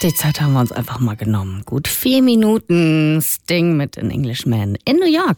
Die Zeit haben wir uns einfach mal genommen. Gut 4 Minuten Sting mit An Englishman in New York.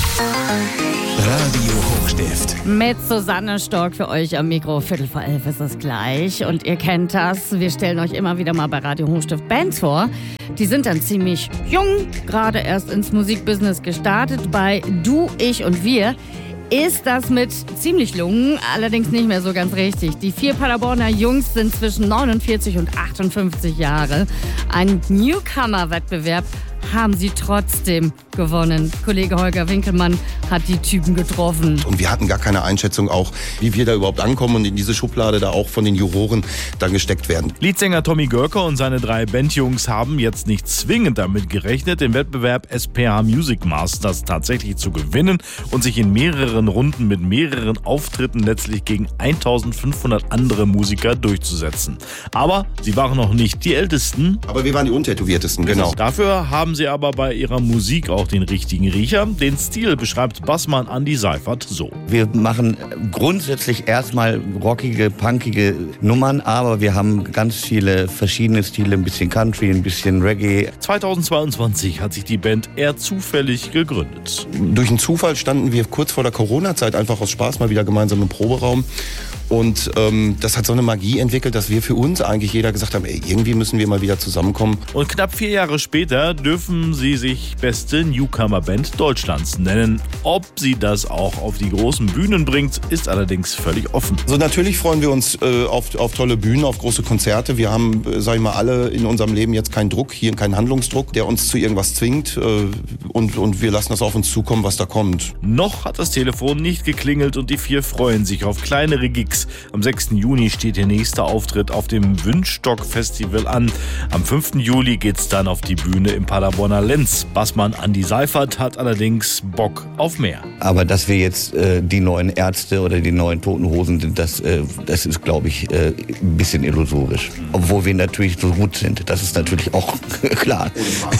Radio Hochstift. Mit Susanne Stork für euch am Mikro. 11:15 ist es gleich. Und ihr kennt das. Wir stellen euch immer wieder mal bei Radio Hochstift Bands vor. Die sind dann ziemlich jung, gerade erst ins Musikbusiness gestartet. Bei Du, Ich und Wir ist das mit ziemlich Lungen, allerdings nicht mehr so ganz richtig. Die 4 Paderborner Jungs sind zwischen 49 und 58 Jahre. Ein Newcomer-Wettbewerb haben sie trotzdem gewonnen. Kollege Holger Winkelmann hat die Typen getroffen. Und wir hatten gar keine Einschätzung auch, wie wir da überhaupt ankommen und in diese Schublade da auch von den Juroren dann gesteckt werden. Leadsänger Tommy Görker und seine 3 Bandjungs haben jetzt nicht zwingend damit gerechnet, den Wettbewerb SPH Music Masters tatsächlich zu gewinnen und sich in mehreren Runden mit mehreren Auftritten letztlich gegen 1500 andere Musiker durchzusetzen. Aber sie waren noch nicht die Ältesten. Aber wir waren die Untätowiertesten, genau. Dafür haben sie aber bei ihrer Musik auch den richtigen Riecher. Den Stil beschreibt Bassmann Andi Seifert so. Wir machen grundsätzlich erstmal rockige, punkige Nummern, aber wir haben ganz viele verschiedene Stile, ein bisschen Country, ein bisschen Reggae. 2022 hat sich die Band eher zufällig gegründet. Durch einen Zufall standen wir kurz vor der Corona-Zeit einfach aus Spaß mal wieder gemeinsam im Proberaum. Und das hat so eine Magie entwickelt, dass wir für uns eigentlich jeder gesagt haben, ey, irgendwie müssen wir mal wieder zusammenkommen. Und knapp 4 Jahre später dürfen sie sich beste Newcomer-Band Deutschlands nennen. Ob sie das auch auf die großen Bühnen bringt, ist allerdings völlig offen. So, natürlich freuen wir uns auf tolle Bühnen, auf große Konzerte. Wir haben, sag ich mal, alle in unserem Leben jetzt keinen Druck, hier keinen Handlungsdruck, der uns zu irgendwas zwingt. Und wir lassen das auf uns zukommen, was da kommt. Noch hat das Telefon nicht geklingelt und die 4 freuen sich auf kleinere Gigs. Am 6. Juni steht der nächste Auftritt auf dem Wünschstock-Festival an. Am 5. Juli geht's dann auf die Bühne im Paderborner Lenz. Bassmann Andi Seifert hat allerdings Bock auf mehr. Aber dass wir jetzt die neuen Ärzte oder die neuen Toten Hosen sind, das ist, glaube ich, ein bisschen illusorisch. Obwohl wir natürlich so gut sind. Das ist natürlich auch klar.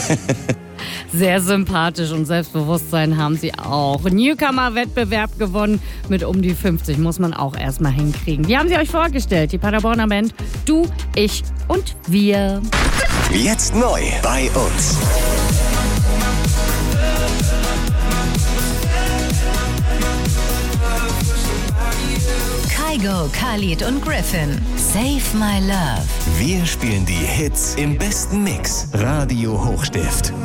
Sehr sympathisch und Selbstbewusstsein haben sie auch. Newcomer-Wettbewerb gewonnen mit um die 50, muss man auch erstmal hinkriegen. Die haben sie euch vorgestellt, die Paderborner Band Du, Ich und Wir. Jetzt neu bei uns. Kygo, Khalid und Griffin. Save My Love. Wir spielen die Hits im besten Mix. Radio Hochstift.